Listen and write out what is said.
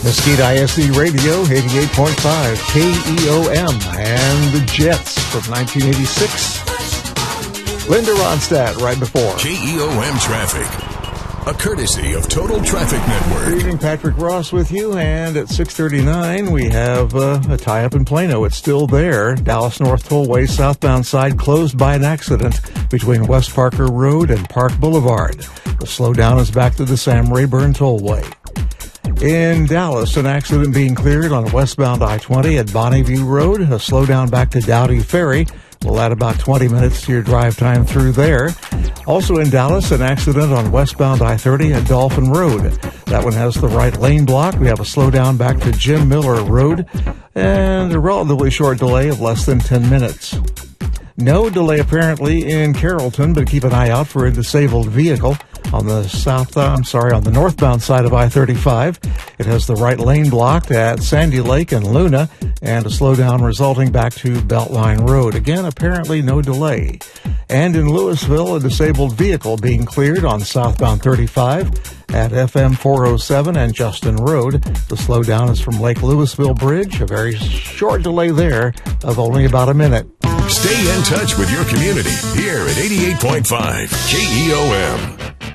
Mesquite ISD Radio, 88.5 KEOM, and the Jets from 1986. Linda Ronstadt right before. KEOM Traffic, a courtesy of Total Traffic Network. Good evening, Patrick Ross with you, and at 6:39 we have a tie-up in Plano. It's still there. Dallas North Tollway southbound side closed by an accident between West Parker Road and Park Boulevard. The slowdown is back to the Sam Rayburn Tollway. In Dallas, an accident being cleared on westbound I-20 at Bonneview Road. A slowdown back to Dowdy Ferry will add about 20 minutes to your drive time through there. Also in Dallas, an accident on westbound I-30 at Dolphin Road. That one has the right lane blocked. We have a slowdown back to Jim Miller Road and a relatively short delay of less than 10 minutes. No delay apparently in Carrollton, but keep an eye out for a disabled vehicle on the northbound side of I-35. It has the right lane blocked at Sandy Lake and Luna, and a slowdown resulting back to Beltline Road. Again, apparently no delay. And in Louisville, a disabled vehicle being cleared on southbound 35 at FM 407 and Justin Road. The slowdown is from Lake Louisville Bridge, a very short delay there of only about a minute. Stay in touch with your community here at 88.5 KEOM.